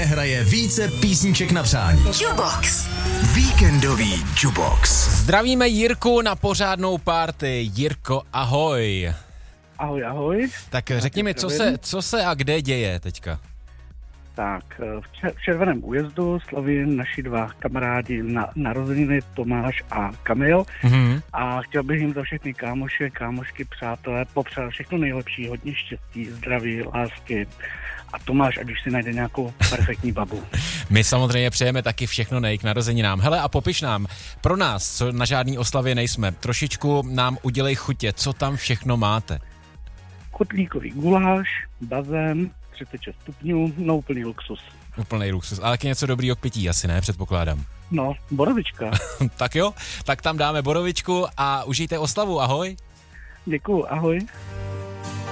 nehraje více písniček na přání. Jubox. Víkendový Jubox. Zdravíme Jirku na pořádnou party. Jirko, ahoj. Ahoj, ahoj. Tak řekni mi, co se a kde děje teďka? Tak, v Červeném újezdu slaví naši dva kamarádi na narozeniny Tomáš a Kamil. A chtěl bych jim za všechny kámošky, přátelé popřát všechno nejlepší, hodně štěstí, zdraví, lásky. A Tomáš, ať už si najde nějakou perfektní babu. My samozřejmě přejeme taky všechno k narozeninám. Hele, a popiš nám, pro nás, co na žádný oslavě nejsme, trošičku nám udělej chutě, co tam všechno máte. Kotlíkový guláš, bazén, 36 stupňů, no úplný luxus. Úplnej luxus, ale taky něco dobrýho k pití, asi ne, předpokládám. No, borovička. Tak jo, tak tam dáme borovičku a užijte oslavu, ahoj. Děkuju, ahoj.